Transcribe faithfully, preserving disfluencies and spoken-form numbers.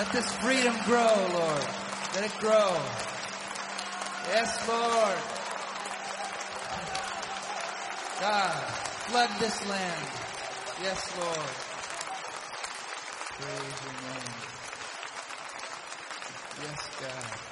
Let this freedom grow, Lord. Let it grow. Yes, Lord. God, flood this land. Yes, Lord. Praise your name. Yes, God.